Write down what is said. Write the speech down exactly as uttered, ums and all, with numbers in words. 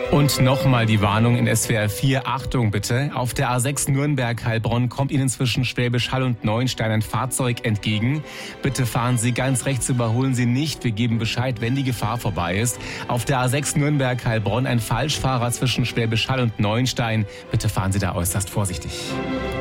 Und nochmal die Warnung in S W R vier. Achtung bitte. Auf der A sechs Nürnberg-Heilbronn kommt Ihnen zwischen Schwäbisch Hall und Neuenstein ein Fahrzeug entgegen. Bitte fahren Sie ganz rechts, überholen Sie nicht. Wir geben Bescheid, wenn die Gefahr vorbei ist. Auf der A sechs Nürnberg-Heilbronn ein Falschfahrer zwischen Schwäbisch Hall und Neuenstein. Bitte fahren Sie da äußerst vorsichtig.